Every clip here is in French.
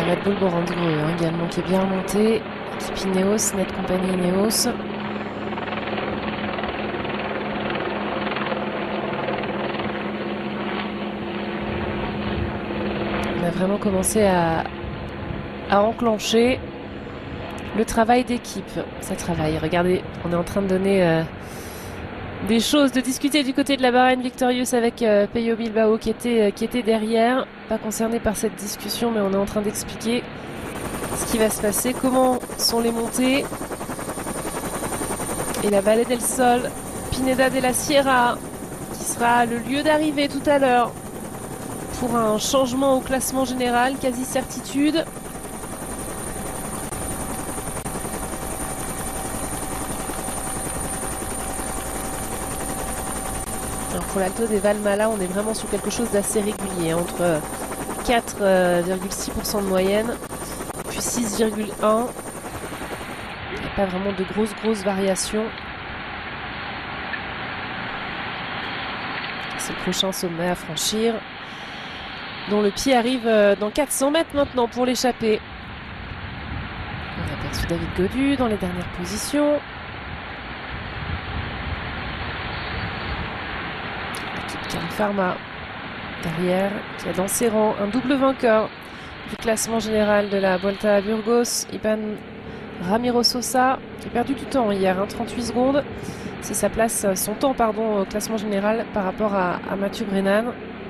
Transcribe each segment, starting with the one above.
Red Bull Borangreux également qui est bien remonté. Équipe Ineos, Net Company Ineos. On a vraiment commencé à enclencher le travail d'équipe. Ça travaille. Regardez, on est en train de donner des choses, de discuter du côté de la Bahreïn Victorious avec Pello Bilbao qui était derrière. Pas concerné par cette discussion, mais on est en train d'expliquer ce qui va se passer, comment sont les montées. Et la Vallée del Sol, Pineda de la Sierra, qui sera le lieu d'arrivée tout à l'heure pour un changement au classement général, quasi certitude. Alors pour l'Alto des Valmala, on est vraiment sur quelque chose d'assez régulier, entre 4,6% de moyenne, puis 6,1%. Il n'y a pas vraiment de grosses variations. C'est le prochain sommet à franchir, dont le pied arrive dans 400 mètres maintenant pour l'échapper. On a aperçu David Gaudu dans les dernières positions. L'équipe Can Pharma derrière, qui a dans ses rangs un double vainqueur du classement général de la Volta à Burgos, Iban Ramiro Sosa, qui a perdu du temps hier, 38 secondes. C'est son temps au classement général par rapport à Mathieu Brennan.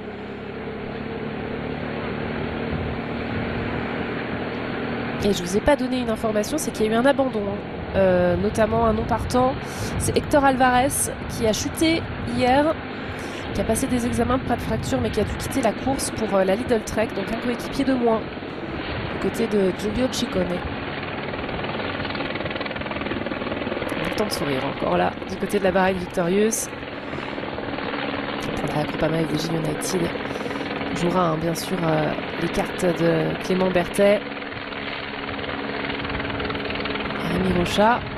Et je vous ai pas donné une information, c'est qu'il y a eu un abandon, notamment un non partant. C'est Hector Alvarez qui a chuté hier, qui a passé des examens pas de fracture, mais qui a dû quitter la course pour la Lidl Trek, donc un coéquipier de moins du côté de Giulio Ciccone. Temps de sourire encore là, du côté de la Bahreïn Victorious. La Groupama FDJ United jouera bien sûr les cartes de Clément Berthet, Rémi Rocha.